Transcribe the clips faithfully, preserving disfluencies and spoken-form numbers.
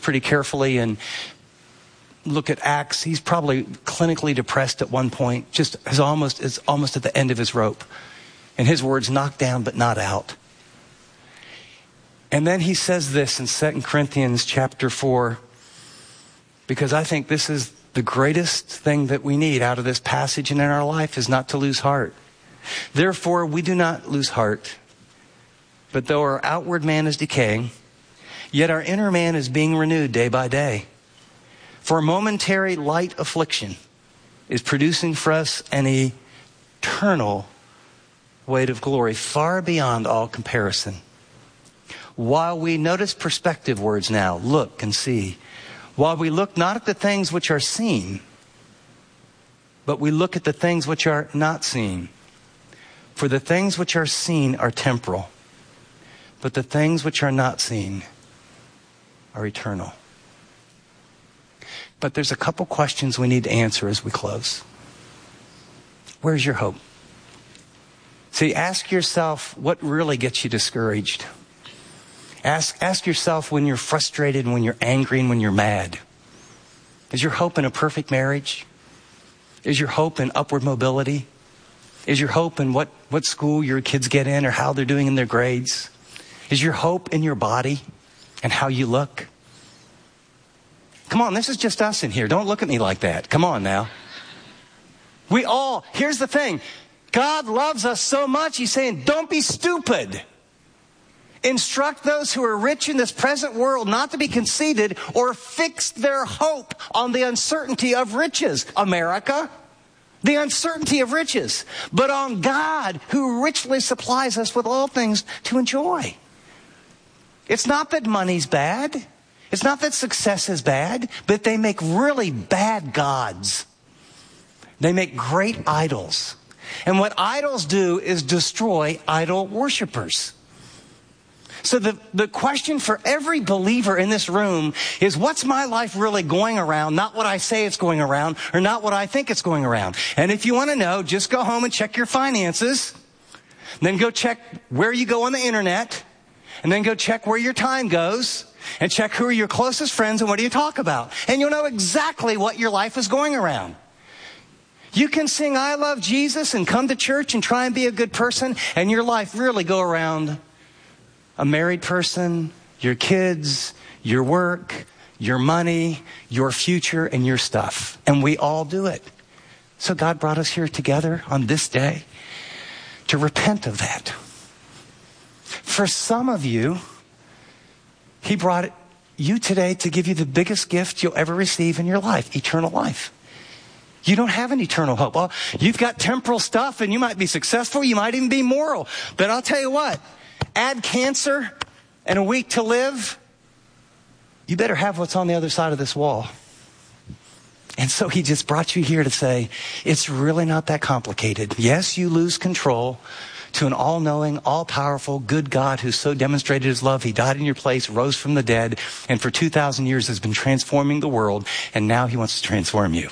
pretty carefully and look at Acts, he's probably clinically depressed at one point, just is almost, is almost at the end of his rope. In his words, knocked down but not out. And then he says this in Second Corinthians chapter four, because I think this is the greatest thing that we need out of this passage and in our life is not to lose heart. Therefore, we do not lose heart. But though our outward man is decaying, yet our inner man is being renewed day by day. For a momentary light affliction is producing for us an eternal weight of glory far beyond all comparison. While we notice perspective words now, look and see. While we look not at the things which are seen, but we look at the things which are not seen. For the things which are seen are temporal, but the things which are not seen are eternal. But there's a couple questions we need to answer as we close. Where's your hope? See, ask yourself what really gets you discouraged. Ask, ask yourself when you're frustrated and when you're angry and when you're mad. Is your hope in a perfect marriage? Is your hope in upward mobility? Is your hope in what, what school your kids get in or how they're doing in their grades? Is your hope in your body and how you look? Come on, this is just us in here. Don't look at me like that. Come on now. We all, here's the thing. God loves us so much, he's saying, don't be stupid. Instruct those who are rich in this present world not to be conceited or fix their hope on the uncertainty of riches. America, the uncertainty of riches, but on God who richly supplies us with all things to enjoy. It's not that money's bad. It's not that success is bad, but they make really bad gods. They make great idols. And what idols do is destroy idol worshipers. So the, the question for every believer in this room is, what's my life really going around? Not what I say it's going around, or not what I think it's going around. And if you want to know, just go home and check your finances. Then go check where you go on the internet. And then go check where your time goes. And check who are your closest friends and what do you talk about. And you'll know exactly what your life is going around. You can sing I love Jesus and come to church and try and be a good person, and your life really go around a married person, your kids, your work, your money, your future, and your stuff. And we all do it. So God brought us here together on this day to repent of that. For some of you, he brought you today to give you the biggest gift you'll ever receive in your life, eternal life. You don't have an eternal hope. Well, you've got temporal stuff and you might be successful, you might even be moral. But I'll tell you what, add cancer and a week to live, you better have what's on the other side of this wall. And so he just brought you here to say, it's really not that complicated. Yes, you lose control to an all-knowing, all-powerful, good God who so demonstrated his love. He died in your place, rose from the dead, and for two thousand years has been transforming the world, and now he wants to transform you.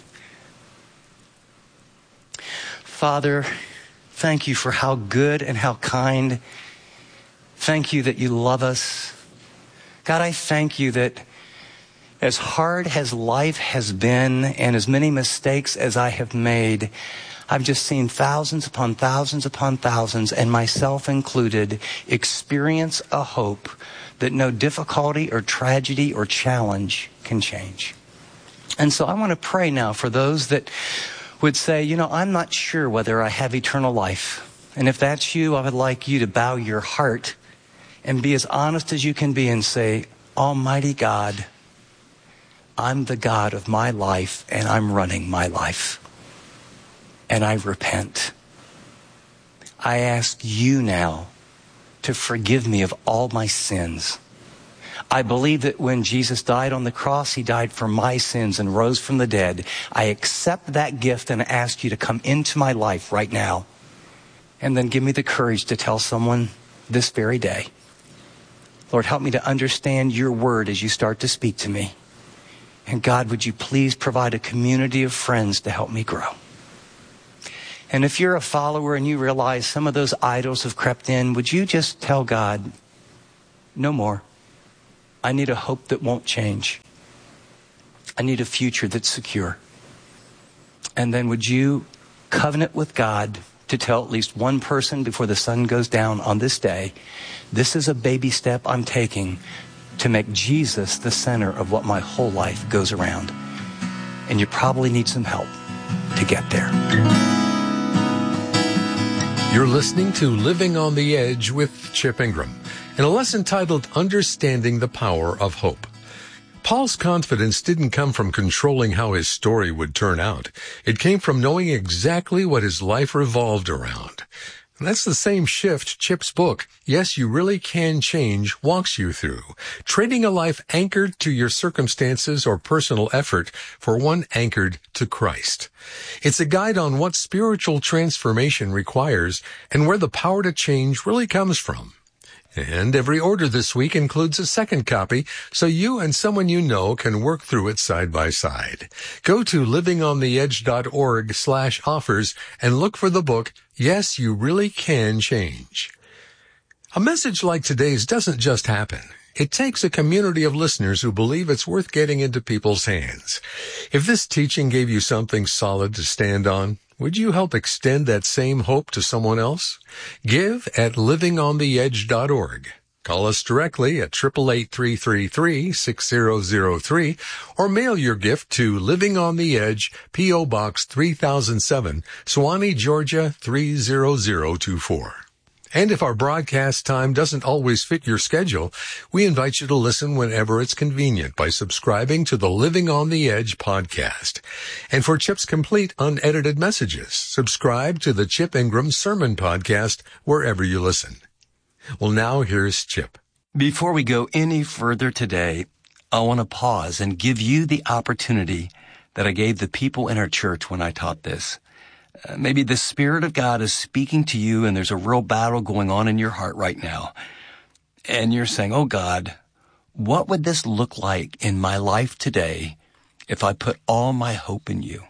Father, thank you for how good and how kind. Thank you that you love us. God, I thank you that as hard as life has been and as many mistakes as I have made, I've just seen thousands upon thousands upon thousands, and myself included, experience a hope that no difficulty or tragedy or challenge can change. And so I want to pray now for those that would say, you know, I'm not sure whether I have eternal life. And if that's you, I would like you to bow your heart and be as honest as you can be and say, Almighty God, I'm the God of my life and I'm running my life. And I repent. I ask you now to forgive me of all my sins. I believe that when Jesus died on the cross, he died for my sins and rose from the dead. I accept that gift and ask you to come into my life right now. And then give me the courage to tell someone this very day. Lord, help me to understand your word as you start to speak to me. And God, would you please provide a community of friends to help me grow? And if you're a follower and you realize some of those idols have crept in, would you just tell God, no more. I need a hope that won't change. I need a future that's secure. And then would you covenant with God to tell at least one person before the sun goes down on this day, this is a baby step I'm taking to make Jesus the center of what my whole life goes around. And you probably need some help to get there. You're listening to Living on the Edge with Chip Ingram, in a lesson titled Understanding the Power of Hope. Paul's confidence didn't come from controlling how his story would turn out. It came from knowing exactly what his life revolved around. And that's the same shift Chip's book, Yes, You Really Can Change, walks you through. Trading a life anchored to your circumstances or personal effort for one anchored to Christ. It's a guide on what spiritual transformation requires and where the power to change really comes from. And every order this week includes a second copy, so you and someone you know can work through it side by side. Go to livingontheedge.org slash offers and look for the book, Yes, You Really Can Change. A message like today's doesn't just happen. It takes a community of listeners who believe it's worth getting into people's hands. If this teaching gave you something solid to stand on, would you help extend that same hope to someone else? Give at living on the edge dot org. Call us directly at eight eight eight, three three three, six zero zero three or mail your gift to Living on the Edge, P O. Box three thousand seven, Suwanee, Georgia three zero zero two four. And if our broadcast time doesn't always fit your schedule, we invite you to listen whenever it's convenient by subscribing to the Living on the Edge podcast. And for Chip's complete unedited messages, subscribe to the Chip Ingram Sermon Podcast wherever you listen. Well, now here's Chip. Before we go any further today, I want to pause and give you the opportunity that I gave the people in our church when I taught this. Uh, maybe the Spirit of God is speaking to you and there's a real battle going on in your heart right now. And you're saying, oh God, what would this look like in my life today if I put all my hope in you?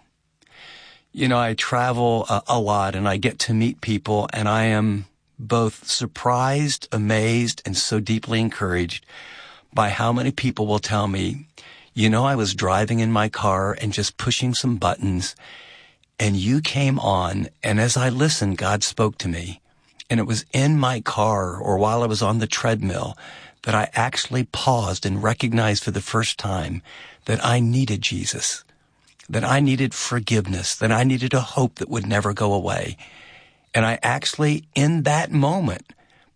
You know, I travel a, a lot and I get to meet people and I am both surprised, amazed, and so deeply encouraged by how many people will tell me, you know, I was driving in my car and just pushing some buttons and you came on, and as I listened, God spoke to me. And it was in my car or while I was on the treadmill that I actually paused and recognized for the first time that I needed Jesus, that I needed forgiveness, that I needed a hope that would never go away. And I actually, in that moment,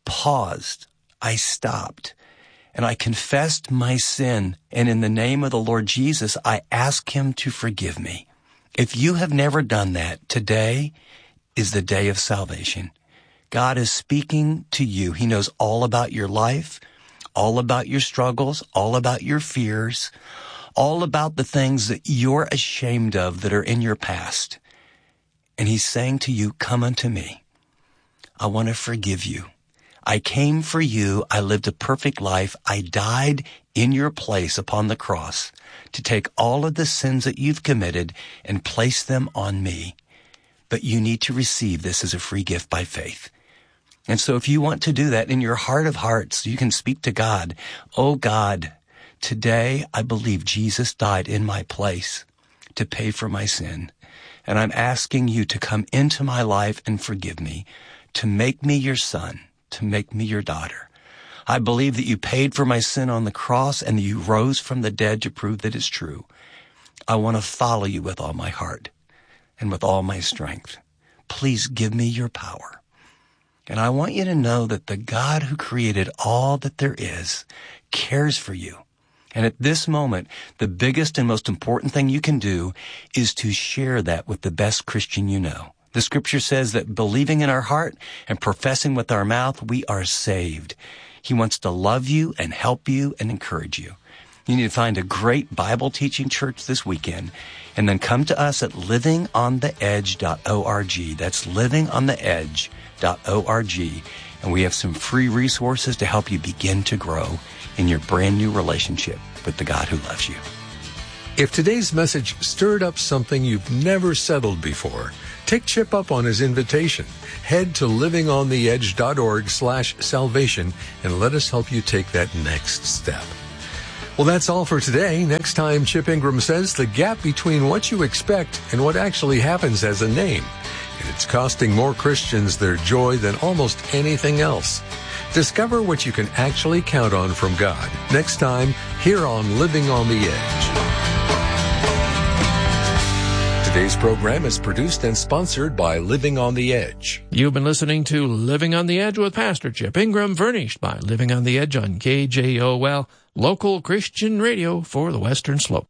paused. I stopped. And I confessed my sin. And in the name of the Lord Jesus, I asked him to forgive me. If you have never done that, today is the day of salvation. God is speaking to you. He knows all about your life, all about your struggles, all about your fears, all about the things that you're ashamed of that are in your past. And he's saying to you, come unto me. I want to forgive you. I came for you. I lived a perfect life. I died in your place upon the cross to take all of the sins that you've committed and place them on me. But you need to receive this as a free gift by faith. And so if you want to do that in your heart of hearts, you can speak to God. Oh God, today I believe Jesus died in my place to pay for my sin. And I'm asking you to come into my life and forgive me, to make me your son, to make me your daughter. I believe that you paid for my sin on the cross and that you rose from the dead to prove that it's true. I want to follow you with all my heart and with all my strength. Please give me your power. And I want you to know that the God who created all that there is cares for you. And at this moment, the biggest and most important thing you can do is to share that with the best Christian you know. The scripture says that believing in our heart and professing with our mouth, we are saved. He wants to love you and help you and encourage you. You need to find a great Bible teaching church this weekend and then come to us at living on the edge dot org. That's living on the edge dot org. And we have some free resources to help you begin to grow in your brand new relationship with the God who loves you. If today's message stirred up something you've never settled before, take Chip up on his invitation. Head to livingontheedge.org slash salvation and let us help you take that next step. Well, that's all for today. Next time, Chip Ingram says the gap between what you expect and what actually happens has a name. And it's costing more Christians their joy than almost anything else. Discover what you can actually count on from God. Next time, here on Living on the Edge. Today's program is produced and sponsored by Living on the Edge. You've been listening to Living on the Edge with Pastor Chip Ingram, furnished by Living on the Edge on K J O L, local Christian radio for the Western Slope.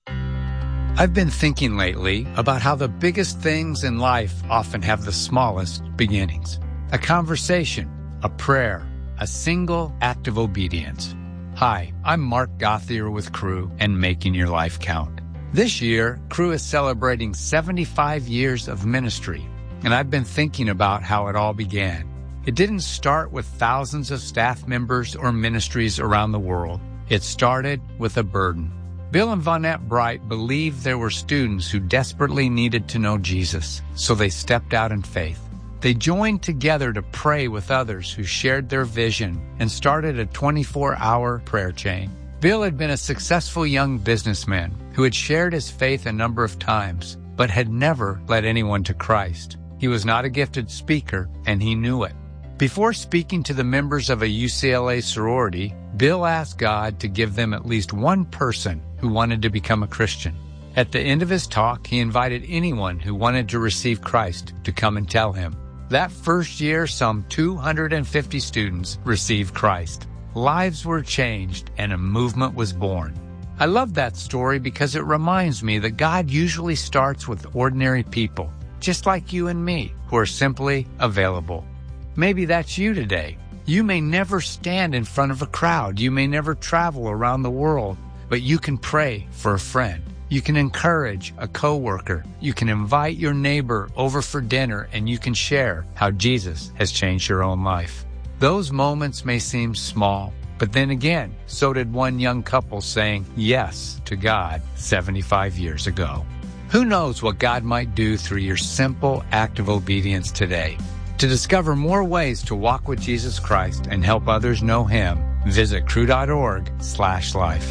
I've been thinking lately about how the biggest things in life often have the smallest beginnings. A conversation, a prayer, a single act of obedience. Hi, I'm Mark Gothier with Cru and Making Your Life Count. This year, Cru is celebrating seventy-five years of ministry, and I've been thinking about how it all began. It didn't start with thousands of staff members or ministries around the world. It started with a burden. Bill and Vonette Bright believed there were students who desperately needed to know Jesus, so they stepped out in faith. They joined together to pray with others who shared their vision and started a twenty-four hour prayer chain. Bill had been a successful young businessman who had shared his faith a number of times, but had never led anyone to Christ. He was not a gifted speaker, and he knew it. Before speaking to the members of a U C L A sorority, Bill asked God to give them at least one person who wanted to become a Christian. At the end of his talk, he invited anyone who wanted to receive Christ to come and tell him. That first year, some two hundred fifty students received Christ. Lives were changed and a movement was born. I love that story because it reminds me that God usually starts with ordinary people, just like you and me, who are simply available. Maybe that's you today. You may never stand in front of a crowd. You may never travel around the world, but you can pray for a friend. You can encourage a coworker. You can invite your neighbor over for dinner, and you can share how Jesus has changed your own life. Those moments may seem small, but then again, so did one young couple saying yes to God seventy-five years ago. Who knows what God might do through your simple act of obedience today? To discover more ways to walk with Jesus Christ and help others know Him, visit cru.org slash life.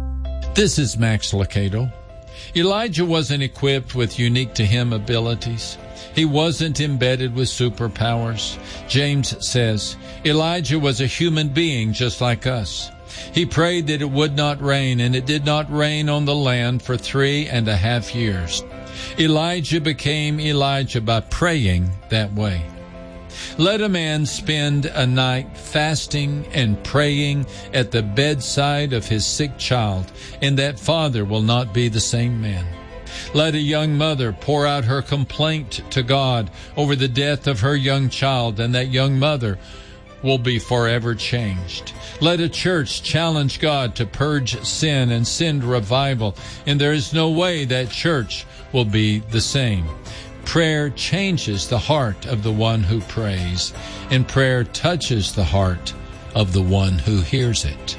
This is Max Lucado. Elijah wasn't equipped with unique to him abilities. He wasn't embedded with superpowers. James says, Elijah was a human being just like us. He prayed that it would not rain, and it did not rain on the land for three and a half years. Elijah became Elijah by praying that way. Let a man spend a night fasting and praying at the bedside of his sick child, and that father will not be the same man. Let a young mother pour out her complaint to God over the death of her young child, and that young mother will be forever changed. Let a church challenge God to purge sin and send revival, and there is no way that church will be the same. Prayer changes the heart of the one who prays, and prayer touches the heart of the one who hears it.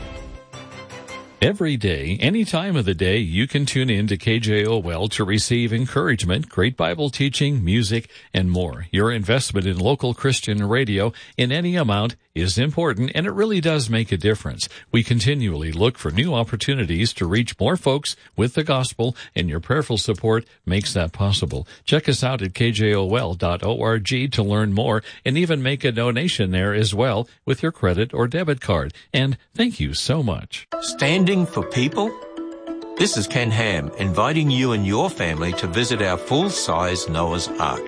Every day, any time of the day, you can tune in to K J O L to receive encouragement, great Bible teaching, music, and more. Your investment in local Christian radio in any amount is important, and it really does make a difference. We continually look for new opportunities to reach more folks with the gospel, and your prayerful support makes that possible. Check us out at k j o l dot org to learn more, and even make a donation there as well with your credit or debit card. And thank you so much. Standing for people? This is Ken Ham, inviting you and your family to visit our full-size Noah's Ark.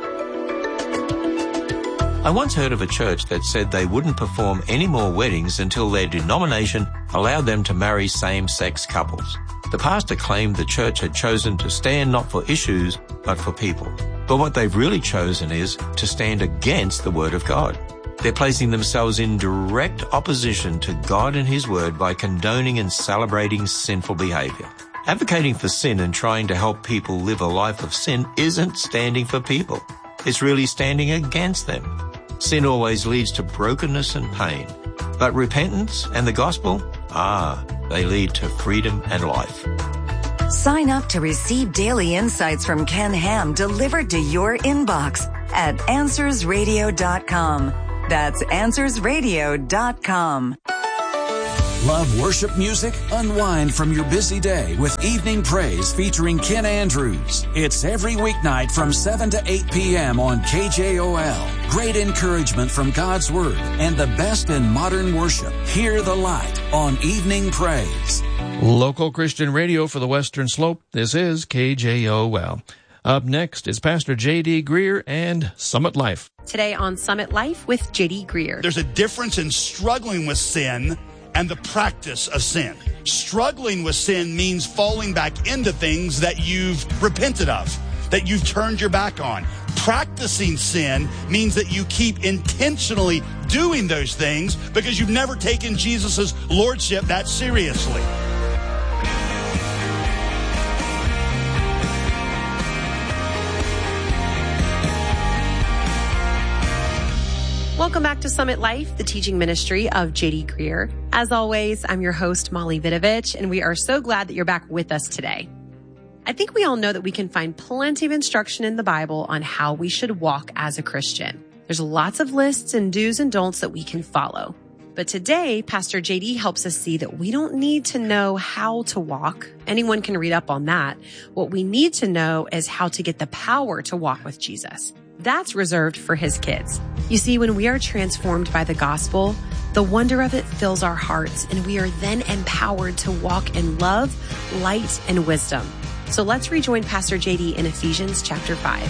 I once heard of a church that said they wouldn't perform any more weddings until their denomination allowed them to marry same-sex couples. The pastor claimed the church had chosen to stand not for issues, but for people. But what they've really chosen is to stand against the Word of God. They're placing themselves in direct opposition to God and His Word by condoning and celebrating sinful behavior. Advocating for sin and trying to help people live a life of sin isn't standing for people. It's really standing against them. Sin always leads to brokenness and pain. But repentance and the gospel, ah, they lead to freedom and life. Sign up to receive daily insights from Ken Ham delivered to your inbox at answers radio dot com. That's answers radio dot com. Love worship music? Unwind from your busy day with Evening Praise featuring Ken Andrews. It's every weeknight from seven to eight p.m. on K J O L. Great encouragement from God's Word and the best in modern worship. Hear the light on Evening Praise. Local Christian radio for the Western Slope. This is K J O L. Up next is Pastor J D. Greer and Summit Life. Today on Summit Life with J D. Greer. There's a difference in struggling with sin and the practice of sin. Struggling with sin means falling back into things that you've repented of, that you've turned your back on. Practicing sin means that you keep intentionally doing those things because you've never taken Jesus' lordship that seriously. Welcome back to Summit Life, the teaching ministry of J D. Greer. As always, I'm your host, Molly Vidovich, and we are so glad that you're back with us today. I think we all know that we can find plenty of instruction in the Bible on how we should walk as a Christian. There's lots of lists and do's and don'ts that we can follow. But today, Pastor J D helps us see that we don't need to know how to walk. Anyone can read up on that. What we need to know is how to get the power to walk with Jesus. That's reserved for his kids. You see, when we are transformed by the gospel, the wonder of it fills our hearts, and we are then empowered to walk in love, light, and wisdom. So let's rejoin Pastor J D in Ephesians chapter five.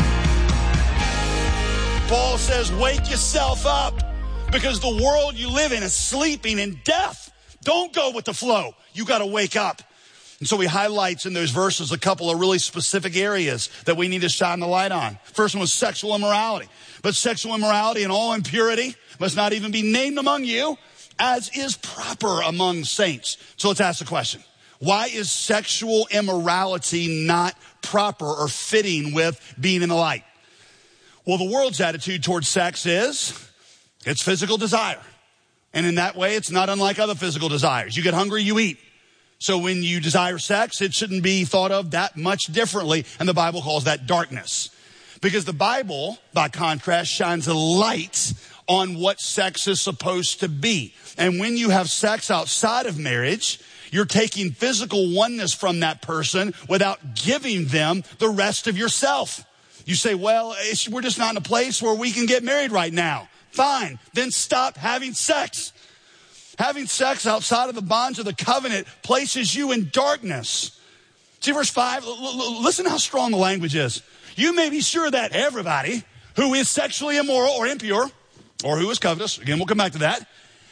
Paul says, wake yourself up because the world you live in is sleeping in death. Don't go with the flow. You got to wake up. And so he highlights in those verses a couple of really specific areas that we need to shine the light on. First one was sexual immorality. But sexual immorality and all impurity must not even be named among you, as is proper among saints. So let's ask the question. Why is sexual immorality not proper or fitting with being in the light? Well, the world's attitude towards sex is it's physical desire. And in that way, it's not unlike other physical desires. You get hungry, you eat. So when you desire sex, it shouldn't be thought of that much differently. And the Bible calls that darkness. Because the Bible, by contrast, shines a light on what sex is supposed to be. And when you have sex outside of marriage, you're taking physical oneness from that person without giving them the rest of yourself. You say, well, it's, we're just not in a place where we can get married right now. Fine, then stop having sex. Having sex outside of the bonds of the covenant places you in darkness. See verse five, l- l- listen how strong the language is. You may be sure that everybody who is sexually immoral or impure, or who is covetous, again, we'll come back to that,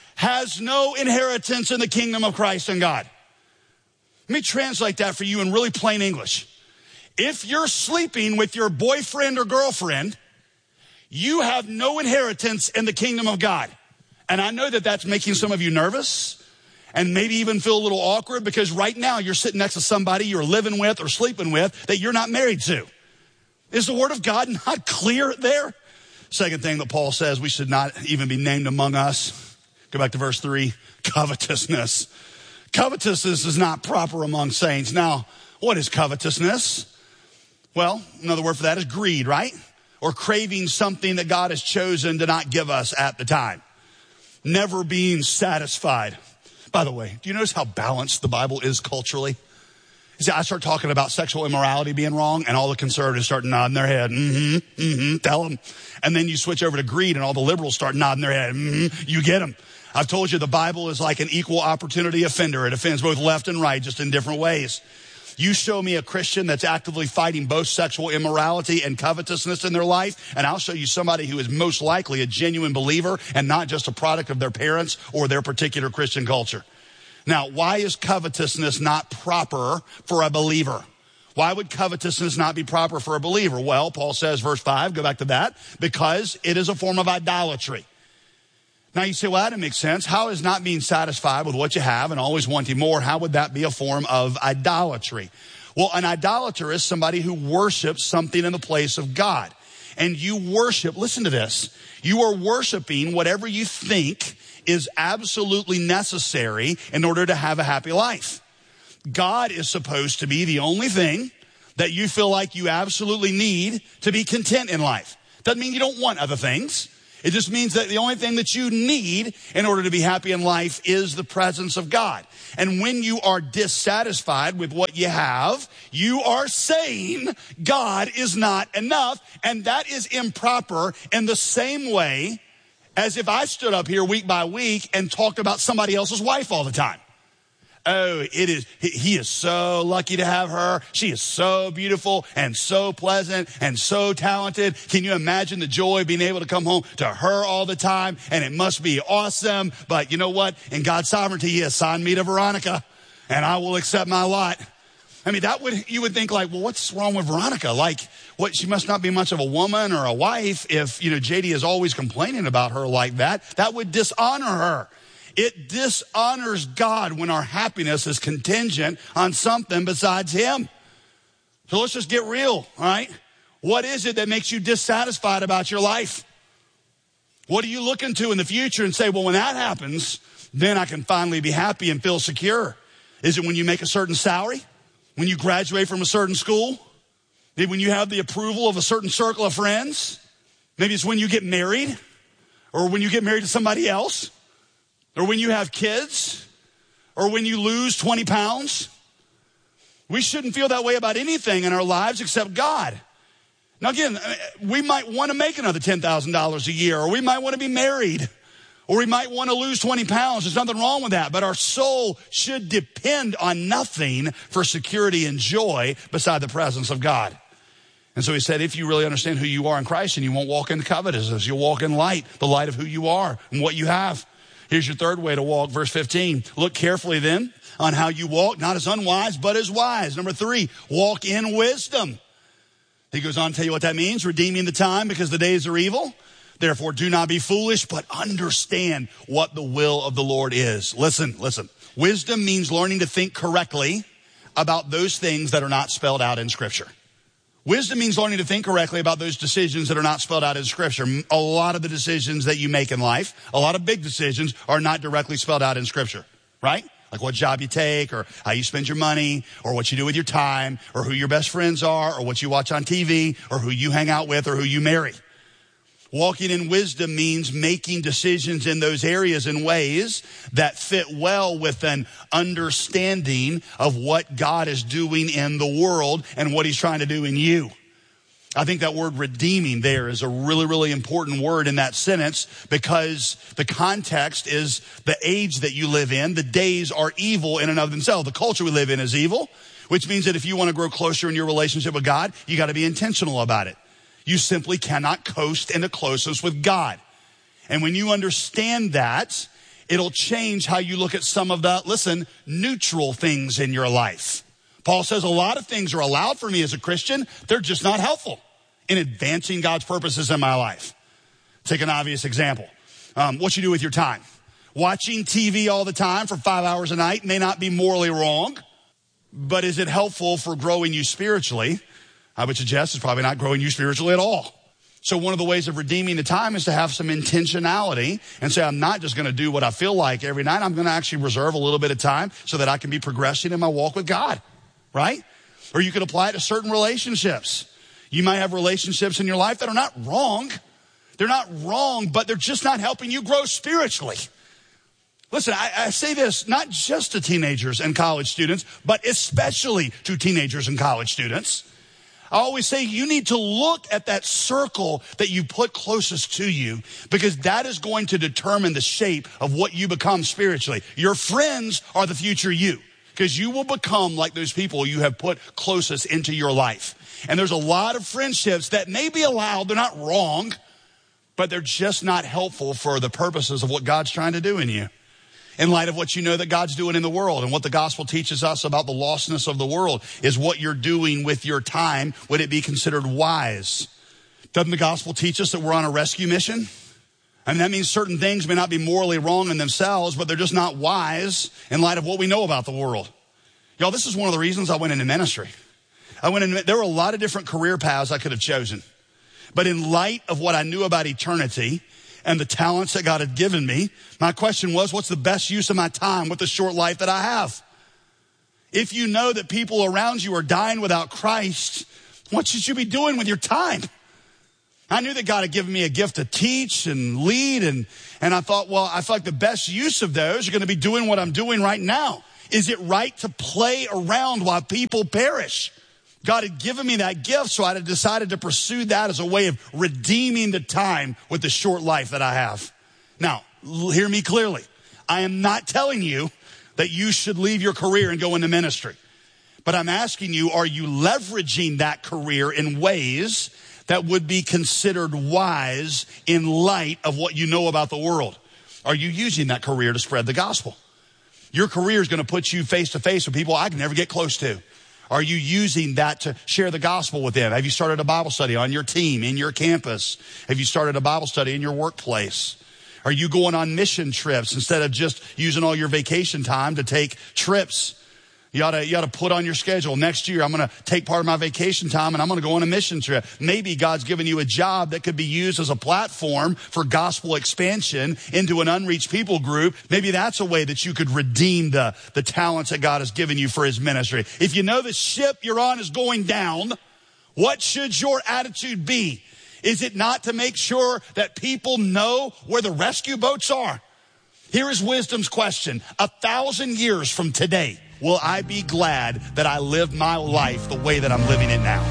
has no inheritance in the kingdom of Christ and God. Let me translate that for you in really plain English. If you're sleeping with your boyfriend or girlfriend, you have no inheritance in the kingdom of God. And I know that that's making some of you nervous and maybe even feel a little awkward because right now you're sitting next to somebody you're living with or sleeping with that you're not married to. Is the word of God not clear there? Second thing that Paul says, we should not even be named among us. Go back to verse three, covetousness. Covetousness is not proper among saints. Now, what is covetousness? Well, another word for that is greed, right? Or craving something that God has chosen to not give us at the time. Never being satisfied. By the way, do you notice how balanced the Bible is culturally? You see, I start talking about sexual immorality being wrong, and all the conservatives start nodding their head. Mm-hmm, mm-hmm, tell them. And then you switch over to greed, and all the liberals start nodding their head. Mm-hmm, you get them. I've told you the Bible is like an equal opportunity offender. It offends both left and right, just in different ways. You show me a Christian that's actively fighting both sexual immorality and covetousness in their life, and I'll show you somebody who is most likely a genuine believer and not just a product of their parents or their particular Christian culture. Now, why is covetousness not proper for a believer? Why would covetousness not be proper for a believer? Well, Paul says, verse five, go back to that, because it is a form of idolatry. Now you say, well, that doesn't make sense. How is not being satisfied with what you have and always wanting more, how would that be a form of idolatry? Well, an idolater is somebody who worships something in the place of God. And you worship, listen to this, you are worshiping whatever you think is absolutely necessary in order to have a happy life. God is supposed to be the only thing that you feel like you absolutely need to be content in life. Doesn't mean you don't want other things. It just means that the only thing that you need in order to be happy in life is the presence of God. And when you are dissatisfied with what you have, you are saying God is not enough. And that is improper in the same way as if I stood up here week by week and talked about somebody else's wife all the time. Oh, it is, he is so lucky to have her. She is so beautiful and so pleasant and so talented. Can you imagine the joy of being able to come home to her all the time? And it must be awesome. But you know what? In God's sovereignty, he assigned me to Veronica, and I will accept my lot. I mean, that would, you would think like, well, what's wrong with Veronica? Like, what, she must not be much of a woman or a wife if, you know, J D is always complaining about her like that. That would dishonor her. It dishonors God when our happiness is contingent on something besides him. So let's just get real, all right? What is it that makes you dissatisfied about your life? What are you looking to in the future and say, well, when that happens, then I can finally be happy and feel secure? Is it when you make a certain salary? When you graduate from a certain school? Maybe when you have the approval of a certain circle of friends? Maybe it's when you get married, or when you get married to somebody else, or when you have kids, or when you lose twenty pounds. We shouldn't feel that way about anything in our lives except God. Now again, we might want to make another ten thousand dollars a year, or we might want to be married, or we might want to lose twenty pounds. There's nothing wrong with that, but our soul should depend on nothing for security and joy beside the presence of God. And so he said, if you really understand who you are in Christ, and you won't walk in covetousness, you'll walk in light, the light of who you are and what you have. Here's your third way to walk, verse fifteen. Look carefully then on how you walk, not as unwise, but as wise. Number three, walk in wisdom. He goes on to tell you what that means, redeeming the time because the days are evil. Therefore, do not be foolish, but understand what the will of the Lord is. Listen, listen. Wisdom means learning to think correctly about those things that are not spelled out in Scripture. Wisdom means learning to think correctly about those decisions that are not spelled out in Scripture. A lot of the decisions that you make in life, a lot of big decisions, are not directly spelled out in Scripture, right? Like what job you take, or how you spend your money, or what you do with your time, or who your best friends are, or what you watch on T V, or who you hang out with, or who you marry. Walking in wisdom means making decisions in those areas in ways that fit well with an understanding of what God is doing in the world and what he's trying to do in you. I think that word redeeming there is a really, really important word in that sentence, because the context is the age that you live in. The days are evil in and of themselves. The culture we live in is evil, which means that if you want to grow closer in your relationship with God, you got to be intentional about it. You simply cannot coast into closeness with God. And when you understand that, it'll change how you look at some of the, listen, neutral things in your life. Paul says a lot of things are allowed for me as a Christian. They're just not helpful in advancing God's purposes in my life. Take an obvious example. Um, what you do with your time. Watching T V all the time for five hours a night may not be morally wrong, but is it helpful for growing you spiritually? I would suggest it's probably not growing you spiritually at all. So one of the ways of redeeming the time is to have some intentionality and say, I'm not just going to do what I feel like every night. I'm going to actually reserve a little bit of time so that I can be progressing in my walk with God, right? Or you could apply it to certain relationships. You might have relationships in your life that are not wrong. They're not wrong, but they're just not helping you grow spiritually. Listen, I, I say this not just to teenagers and college students, but especially to teenagers and college students. I always say you need to look at that circle that you put closest to you, because that is going to determine the shape of what you become spiritually. Your friends are the future you, because you will become like those people you have put closest into your life. And there's a lot of friendships that may be allowed. They're not wrong, but they're just not helpful for the purposes of what God's trying to do in you. In light of what you know that God's doing in the world, and what the gospel teaches us about the lostness of the world is what you're doing with your time. Would it be considered wise? Doesn't the gospel teach us that we're on a rescue mission? I mean, that means certain things may not be morally wrong in themselves, but they're just not wise in light of what we know about the world. Y'all, this is one of the reasons I went into ministry. I went in, there were a lot of different career paths I could have chosen. But in light of what I knew about eternity and the talents that God had given me, my question was, what's the best use of my time with the short life that I have? If you know that people around you are dying without Christ, what should you be doing with your time? I knew that God had given me a gift to teach and lead, and, and I thought, well, I feel like the best use of those are going to be doing what I'm doing right now. Is it right to play around while people perish? God had given me that gift, so I had decided to pursue that as a way of redeeming the time with the short life that I have. Now, hear me clearly. I am not telling you that you should leave your career and go into ministry. But I'm asking you, are you leveraging that career in ways that would be considered wise in light of what you know about the world? Are you using that career to spread the gospel? Your career is going to put you face to face with people I can never get close to. Are you using that to share the gospel with them? Have you started a Bible study on your team, in your campus? Have you started a Bible study in your workplace? Are you going on mission trips instead of just using all your vacation time to take trips? You ought to, you ought to put on your schedule. Next year, I'm going to take part of my vacation time and I'm going to go on a mission trip. Maybe God's given you a job that could be used as a platform for gospel expansion into an unreached people group. Maybe that's a way that you could redeem the, the talents that God has given you for his ministry. If you know the ship you're on is going down, what should your attitude be? Is it not to make sure that people know where the rescue boats are? Here is wisdom's question. A thousand years from today, will I be glad that I lived my life the way that I'm living it now?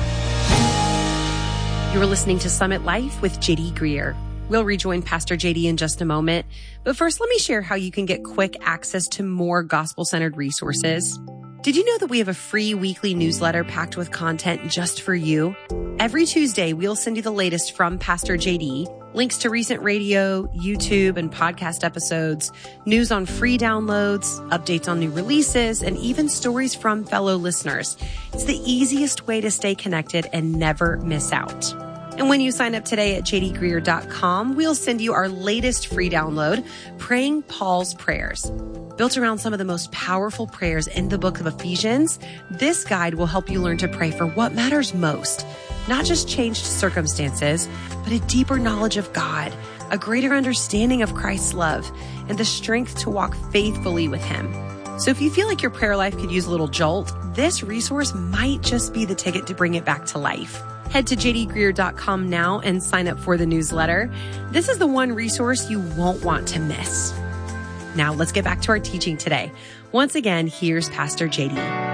You are listening to Summit Life with J D Greer. We'll rejoin Pastor J D in just a moment. But first, let me share how you can get quick access to more gospel-centered resources. Did you know that we have a free weekly newsletter packed with content just for you? Every Tuesday, we'll send you the latest from Pastor J D, links to recent radio, YouTube, and podcast episodes, news on free downloads, updates on new releases, and even stories from fellow listeners. It's the easiest way to stay connected and never miss out. And when you sign up today at j d greer dot com, we'll send you our latest free download, Praying Paul's Prayers. Built around some of the most powerful prayers in the book of Ephesians, this guide will help you learn to pray for what matters most. Not just changed circumstances, but a deeper knowledge of God, a greater understanding of Christ's love, and the strength to walk faithfully with him. So if you feel like your prayer life could use a little jolt, this resource might just be the ticket to bring it back to life. Head to j d greer dot com now and sign up for the newsletter. This is the one resource you won't want to miss. Now let's get back to our teaching today. Once again, here's Pastor J D.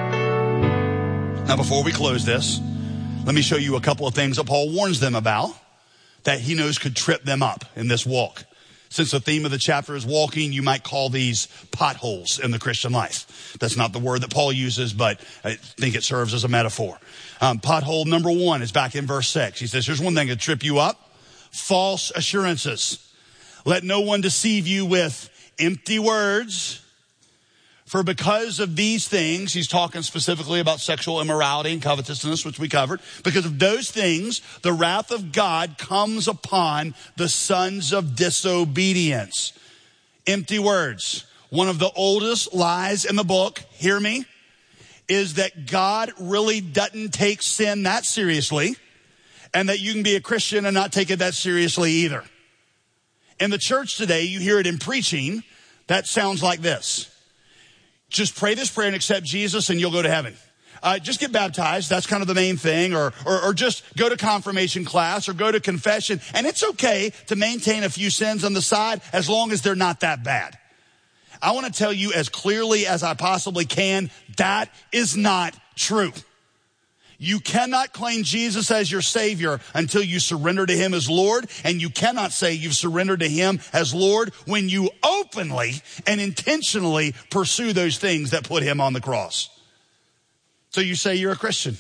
Now before we close this, let me show you a couple of things that Paul warns them about that he knows could trip them up in this walk. Since the theme of the chapter is walking, you might call these potholes in the Christian life. That's not the word that Paul uses, but I think it serves as a metaphor. Um, pothole number one is back in verse six. He says, here's one thing that trip you up. False assurances. Let no one deceive you with empty words. For because of these things, he's talking specifically about sexual immorality and covetousness, which we covered. Because of those things, the wrath of God comes upon the sons of disobedience. Empty words. One of the oldest lies in the book, hear me, is that God really doesn't take sin that seriously, and that you can be a Christian and not take it that seriously either. In the church today, you hear it in preaching that sounds like this. Just pray this prayer and accept Jesus and you'll go to heaven. Uh, just get baptized. That's kind of the main thing. Or, or, or just go to confirmation class or go to confession. And it's okay to maintain a few sins on the side as long as they're not that bad. I want to tell you as clearly as I possibly can, that is not true. You cannot claim Jesus as your Savior until you surrender to him as Lord, and you cannot say you've surrendered to him as Lord when you openly and intentionally pursue those things that put him on the cross. So you say you're a Christian.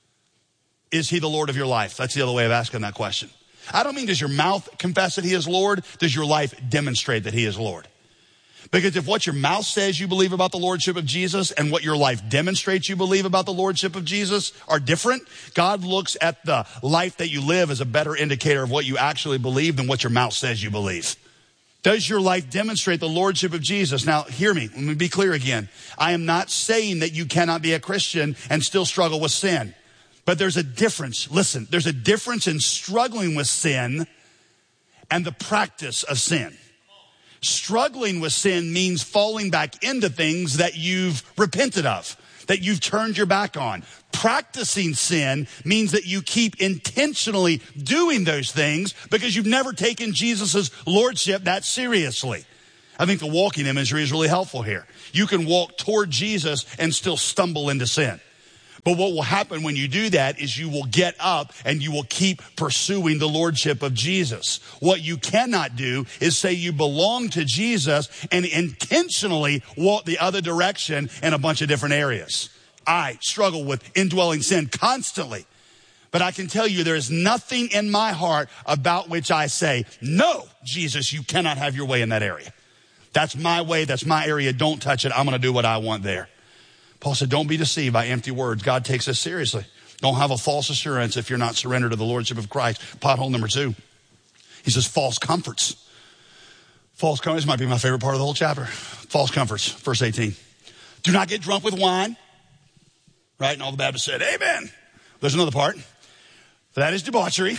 Is he the Lord of your life? That's the other way of asking that question. I don't mean does your mouth confess that he is Lord? Does your life demonstrate that he is Lord? Because if what your mouth says you believe about the Lordship of Jesus and what your life demonstrates you believe about the Lordship of Jesus are different, God looks at the life that you live as a better indicator of what you actually believe than what your mouth says you believe. Does your life demonstrate the Lordship of Jesus? Now, hear me. Let me be clear again. I am not saying that you cannot be a Christian and still struggle with sin. But there's a difference. Listen, there's a difference in struggling with sin and the practice of sin. Struggling with sin means falling back into things that you've repented of, that you've turned your back on. practicing sin means that you keep intentionally doing those things because you've never taken Jesus' lordship that seriously. I think the walking imagery is really helpful here. You can walk toward Jesus and still stumble into sin. But what will happen when you do that is you will get up and you will keep pursuing the lordship of Jesus. What you cannot do is say you belong to Jesus and intentionally walk the other direction in a bunch of different areas. I struggle with indwelling sin constantly. But I can tell you there is nothing in my heart about which I say, no, Jesus, you cannot have your way in that area. That's my way. That's my area. Don't touch it. I'm going to do what I want there. Paul said, don't be deceived by empty words. God takes us seriously. Don't have a false assurance if you're not surrendered to the lordship of Christ. Pothole number two. He says false comforts. False comforts might be my favorite part of the whole chapter. False comforts, verse eighteen. Do not get drunk with wine. Right? And all the Baptists said, amen. There's another part. That is debauchery.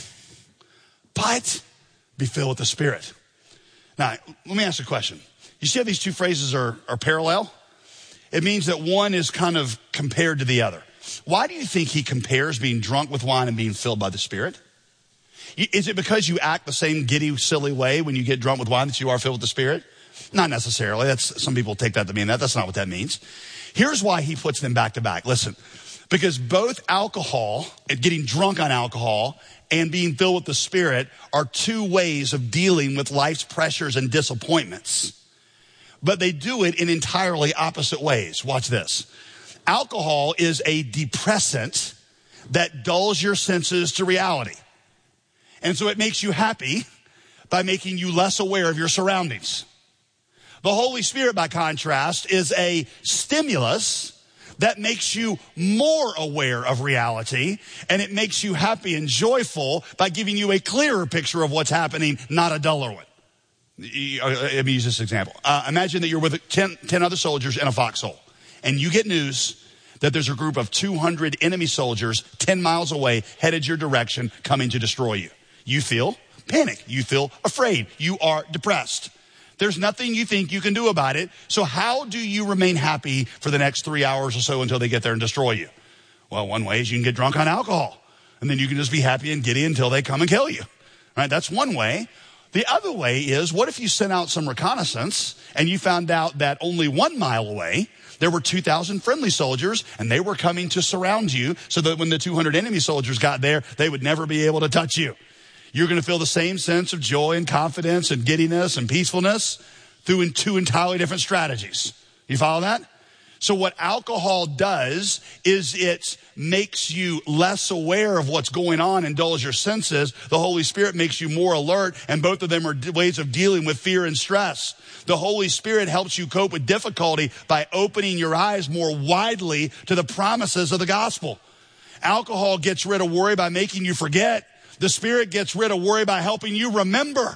But be filled with the Spirit. Now, let me ask you a question. You see how these two phrases are, are parallel? It means that one is kind of compared to the other. Why do you think he compares being drunk with wine and being filled by the Spirit? Is it because you act the same giddy, silly way when you get drunk with wine that you are filled with the Spirit? Not necessarily. That's, some people take that to mean that. That's not what that means. Here's why he puts them back to back. Listen, because both alcohol, getting drunk on alcohol, and being filled with the Spirit are two ways of dealing with life's pressures and disappointments. But they do it in entirely opposite ways. Watch this. Alcohol is a depressant that dulls your senses to reality. And so it makes you happy by making you less aware of your surroundings. The Holy Spirit, by contrast, is a stimulus that makes you more aware of reality, and it makes you happy and joyful by giving you a clearer picture of what's happening, not a duller one. Let me use this example. Uh, imagine that you're with ten, ten other soldiers in a foxhole, and you get news that there's a group of two hundred enemy soldiers ten miles away, headed your direction, coming to destroy you. You feel panic. You feel afraid. You are depressed. There's nothing you think you can do about it. So how do you remain happy for the next three hours or so until they get there and destroy you? Well, one way is you can get drunk on alcohol, and then you can just be happy and giddy until they come and kill you. Right? That's one way. The other way is, what if you sent out some reconnaissance and you found out that only one mile away, there were two thousand friendly soldiers and they were coming to surround you so that when the two hundred enemy soldiers got there, they would never be able to touch you. You're going to feel the same sense of joy and confidence and giddiness and peacefulness through two entirely different strategies. You follow that? So what alcohol does is it makes you less aware of what's going on and dulls your senses. The Holy Spirit makes you more alert, and both of them are ways of dealing with fear and stress. The Holy Spirit helps you cope with difficulty by opening your eyes more widely to the promises of the gospel. Alcohol gets rid of worry by making you forget. The Spirit gets rid of worry by helping you remember.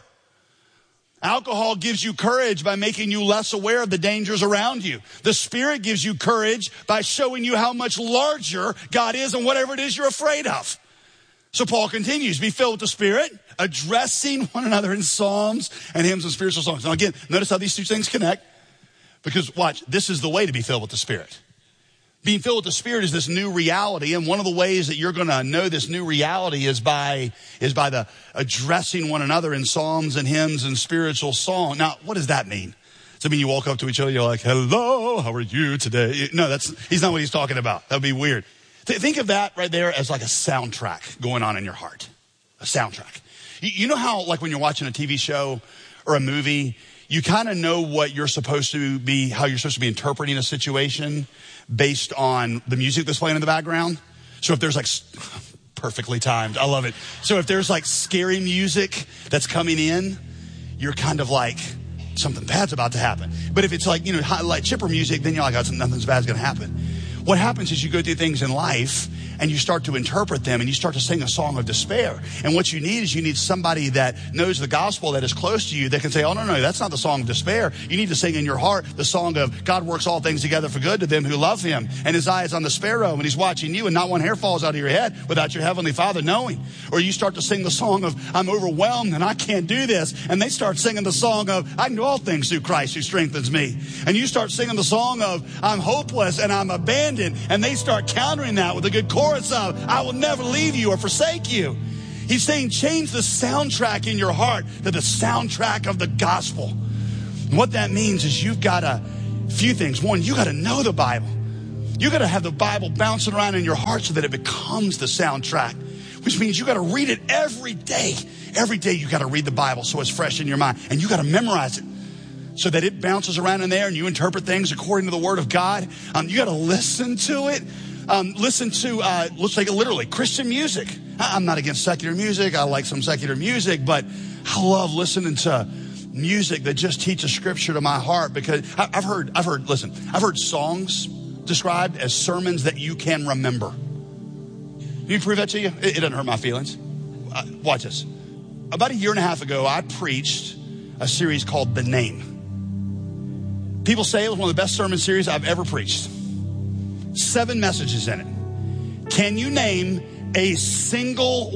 Alcohol gives you courage by making you less aware of the dangers around you. The Spirit gives you courage by showing you how much larger God is and whatever it is you're afraid of. So Paul continues, be filled with the Spirit, addressing one another in psalms and hymns and spiritual songs. Now again, notice how these two things connect. Because watch, this is the way to be filled with the Spirit. Being filled with the Spirit is this new reality, and one of the ways that you're going to know this new reality is by is by the addressing one another in psalms and hymns and spiritual song. Now, what does that mean? Does it mean you walk up to each other, you're like, hello, how are you today? No, that's he's not what he's talking about. That would be weird. Th- think of that right there as like a soundtrack going on in your heart. A soundtrack. You, you know how, like when you're watching a T V show or a movie, you kind of know what you're supposed to be, how you're supposed to be interpreting a situation based on the music that's playing in the background. So if there's like, perfectly timed, I love it. So if there's like scary music that's coming in, you're kind of like, something bad's about to happen. But if it's like, you know, like chipper music, then you're like, oh, nothing's bad's going to happen. What happens is you go through things in life and you start to interpret them and you start to sing a song of despair. And what you need is you need somebody that knows the gospel, that is close to you, that can say, oh, no, no, that's not the song of despair. You need to sing in your heart the song of God works all things together for good to them who love him. And his eye is on the sparrow and he's watching you, and not one hair falls out of your head without your heavenly Father knowing. Or you start to sing the song of I'm overwhelmed and I can't do this. And they start singing the song of I can do all things through Christ who strengthens me. And you start singing the song of I'm hopeless and I'm abandoned. abandoned. And they start countering that with a good chorus of, I will never leave you or forsake you. He's saying change the soundtrack in your heart to the soundtrack of the gospel. And what that means is you've got a few things. One, you got to know the Bible. You got to have the Bible bouncing around in your heart so that it becomes the soundtrack, which means you got to read it every day. Every day you got to read the Bible so it's fresh in your mind. And you got to memorize it so that it bounces around in there and you interpret things according to the Word of God. Um, you got to listen to it. Um, listen to, uh, let's take it literally, Christian music. I- I'm not against secular music. I like some secular music, but I love listening to music that just teaches scripture to my heart, because I- I've heard, I've heard, listen, I've heard songs described as sermons that you can remember. Can you prove that to you? It, it doesn't hurt my feelings. Uh, watch this. About a year and a half ago, I preached a series called The Name. People say it was one of the best sermon series I've ever preached. Seven messages in it. Can you name a single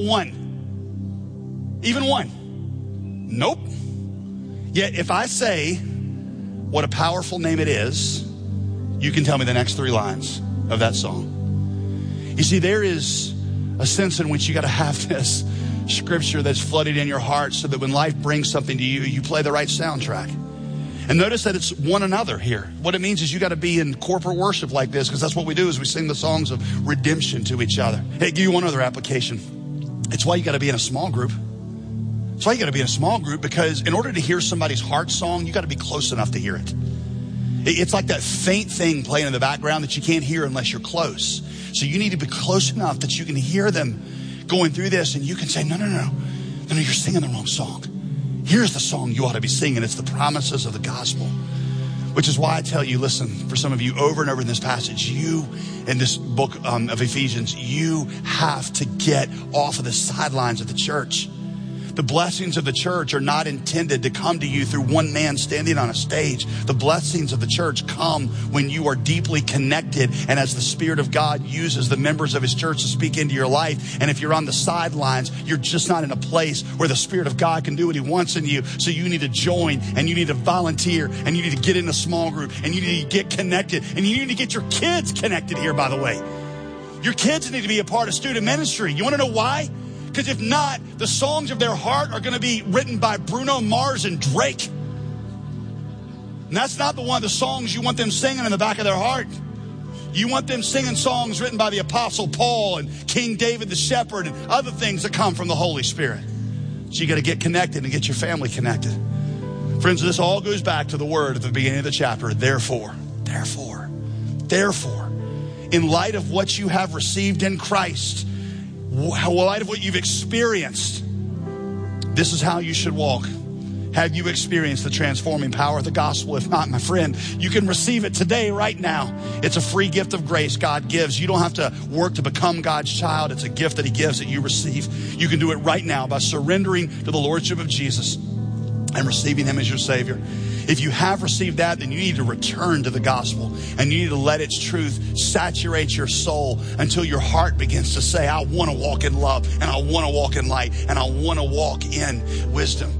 one? Even one? Nope. Yet if I say what a powerful name it is, you can tell me the next three lines of that song. You see, there is a sense in which you got to have this scripture that's flooded in your heart so that when life brings something to you, you play the right soundtrack. And notice that it's one another here. What it means is you got to be in corporate worship like this, because that's what we do, is we sing the songs of redemption to each other. Hey, give you one other application. It's why you got to be in a small group. It's why you got to be in a small group, because in order to hear somebody's heart song, you got to be close enough to hear it. It's like that faint thing playing in the background that you can't hear unless you're close. So you need to be close enough that you can hear them going through this, and you can say, no, no, no, no, no, you're singing the wrong song. Here's the song you ought to be singing. It's the promises of the gospel, which is why I tell you, listen, for some of you over and over in this passage, you in this book um, of Ephesians, you have to get off of the sidelines of the church. The blessings of the church are not intended to come to you through one man standing on a stage. The blessings of the church come when you are deeply connected, and as the Spirit of God uses the members of His church to speak into your life. And if you're on the sidelines, you're just not in a place where the Spirit of God can do what He wants in you. So you need to join, and you need to volunteer, and you need to get in a small group, and you need to get connected, and you need to get your kids connected here, by the way. Your kids need to be a part of student ministry. You want to know why? Because if not, the songs of their heart are going to be written by Bruno Mars and Drake. And that's not the one of the songs you want them singing in the back of their heart. You want them singing songs written by the Apostle Paul and King David the Shepherd and other things that come from the Holy Spirit. So you got to get connected and get your family connected. Friends, this all goes back to the word at the beginning of the chapter. Therefore, therefore, therefore, in light of what you have received in Christ, in light of what you've experienced, this is how you should walk. Have you experienced the transforming power of the gospel? If not, my friend, you can receive it today, right now. It's a free gift of grace God gives. You don't have to work to become God's child. It's a gift that He gives that you receive. You can do it right now by surrendering to the Lordship of Jesus and receiving Him as your Savior. If you have received that, then you need to return to the gospel, and you need to let its truth saturate your soul until your heart begins to say, I want to walk in love, and I want to walk in light, and I want to walk in wisdom.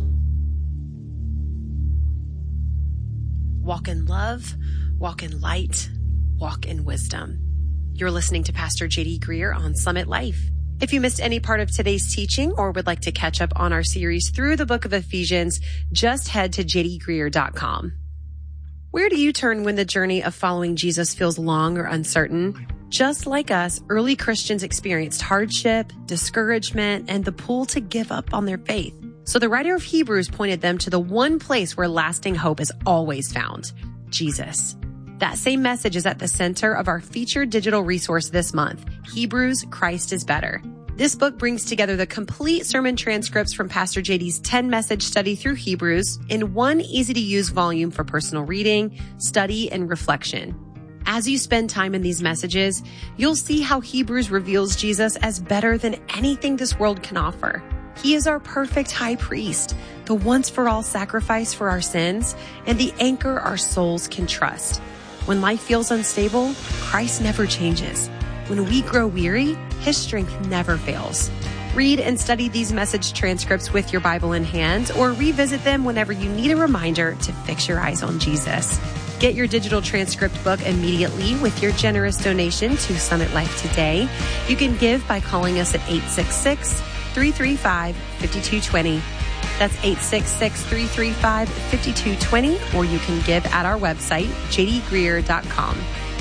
Walk in love, walk in light, walk in wisdom. You're listening to Pastor J D Greear on Summit Life. If you missed any part of today's teaching or would like to catch up on our series through the book of Ephesians, just head to j d greear dot com. Where do you turn when the journey of following Jesus feels long or uncertain? Just like us, early Christians experienced hardship, discouragement, and the pull to give up on their faith. So the writer of Hebrews pointed them to the one place where lasting hope is always found, Jesus. That same message is at the center of our featured digital resource this month, Hebrews, Christ is Better. This book brings together the complete sermon transcripts from Pastor J D's ten-message study through Hebrews in one easy-to-use volume for personal reading, study, and reflection. As you spend time in these messages, you'll see how Hebrews reveals Jesus as better than anything this world can offer. He is our perfect high priest, the once-for-all sacrifice for our sins, and the anchor our souls can trust. When life feels unstable, Christ never changes. When we grow weary, His strength never fails. Read and study these message transcripts with your Bible in hand, or revisit them whenever you need a reminder to fix your eyes on Jesus. Get your digital transcript book immediately with your generous donation to Summit Life today. You can give by calling us at eight six six, three three five, five two two zero. That's eight six six, three three five, five two two zero, or you can give at our website, j d greer dot com.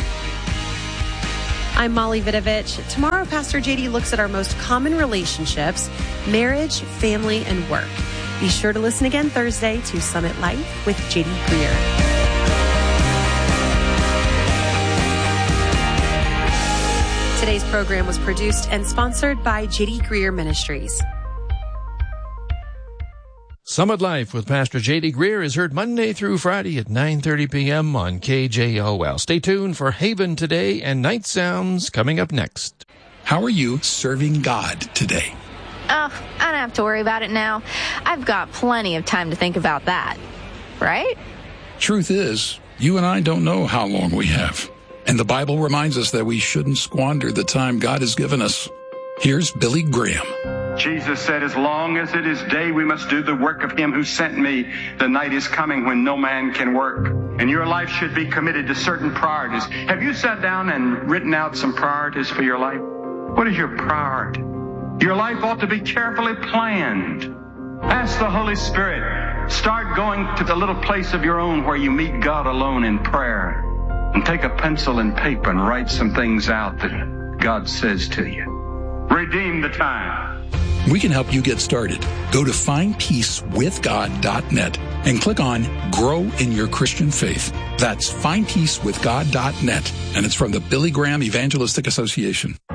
I'm Molly Vidovich. Tomorrow, Pastor J D looks at our most common relationships, marriage, family, and work. Be sure to listen again Thursday to Summit Life with J D Greer. Today's program was produced and sponsored by J D Greer Ministries. Summit Life with Pastor J D Greer is heard Monday through Friday at nine thirty p.m. on K J O L. Stay tuned for Haven Today and Night Sounds coming up next. How are you serving God today? Oh, I don't have to worry about it now. I've got plenty of time to think about that. Right? Truth is, you and I don't know how long we have. And the Bible reminds us that we shouldn't squander the time God has given us. Here's Billy Graham. Jesus said, as long as it is day, we must do the work of him who sent me. The night is coming when no man can work. And your life should be committed to certain priorities. Have you sat down and written out some priorities for your life? What is your priority? Your life ought to be carefully planned. Ask the Holy Spirit. Start going to the little place of your own where you meet God alone in prayer. And take a pencil and paper and write some things out that God says to you. Redeem the time. We can help you get started. Go to find peace with god dot net and click on Grow in Your Christian Faith. That's find peace with god dot net, and it's from the Billy Graham Evangelistic Association.